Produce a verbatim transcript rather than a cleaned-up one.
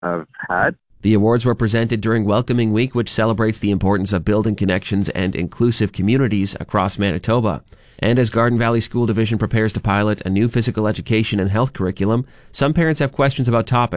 have had. The awards were presented during Welcoming Week, which celebrates the importance of building connections and inclusive communities across Manitoba. And as Garden Valley School Division prepares to pilot a new physical education and health curriculum, some parents have questions about topics